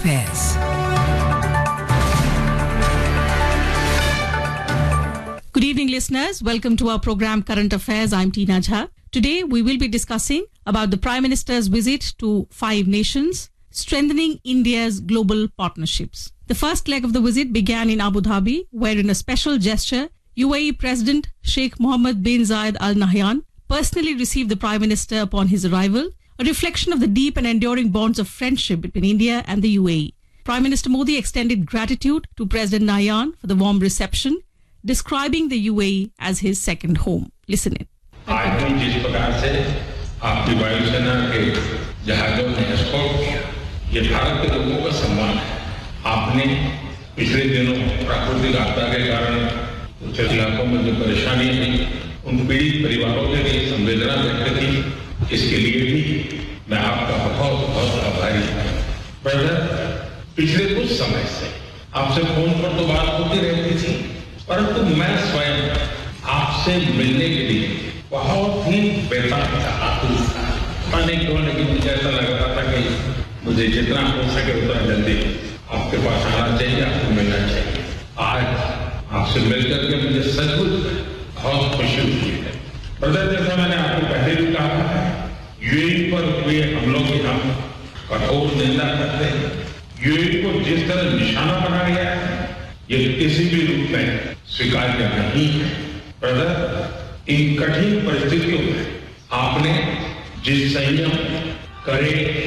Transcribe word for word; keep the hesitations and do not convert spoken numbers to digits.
Affairs. Good evening, listeners. Welcome to our program Current Affairs. I'm Tina Jha. Today, we will be discussing about the Prime Minister's visit to five nations, strengthening India's global partnerships. The first leg of the visit began in Abu Dhabi, where in a special gesture, U A E President Sheikh Mohammed bin Zayed Al Nahyan personally received the Prime Minister upon his arrival, a reflection of the deep and enduring bonds of friendship between India and the U A E. Prime Minister Modi extended gratitude to President Nahyan for the warm reception, describing the U A E as his second home. Listen in. आज भी जिस प्रकार से आपकी वायुसेना के जहाजों ने एस्कॉर्ट किया, ये भारत के लोगों का सम्मान है। आपने पिछले दिनों प्राकृतिक आपदा के कारण कुछ इलाकों में जो परेशानी हुई, उन पीड़ित परिवारों के लिए संवेदना व्यक्त की। इसके लिए भी मैं आपका बहुत बहुत आभारी हूँ। ब्रदर, पिछले कुछ समय से आपसे फोन पर तो बात होती रहती थी, परंतु मैं स्वयं आपसे मिलने के लिए बहुत ही बेताब था, आतुर था। मैंने क्यों, लेकिन मुझे ऐसा लग रहा था कि मुझे जितना हो सके उतना जल्दी आपके पास आना चाहिए, आपको मिलना चाहिए। आज आपसे मिलकर के मुझे सचमुच बहुत खुशी हुई है। ब्रदर, जैसा मैंने आपको पहले भी कहा है, यूएई पर हुए हमलों की हम कठोर निंदा करते हैं। यूएई को जिस तरह निशाना बना गया है, ये किसी भी रूप में स्वीकार्य नहीं है। ब्रदर, इन कठिन परिस्थितियों में आपने जिस संयम, कड़े